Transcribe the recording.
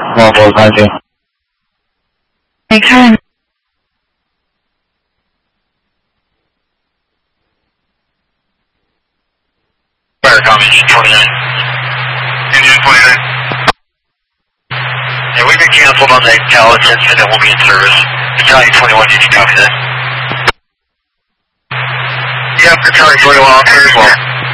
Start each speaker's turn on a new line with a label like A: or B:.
A: Longboard 92.
B: Hey, Karen.
C: Fire combination 29. Engine 29. Yeah, we've been canceled on the Cal attachment that won't be in service. Battalion 21, did you copy that? Yep, Battalion 21 on clear as well.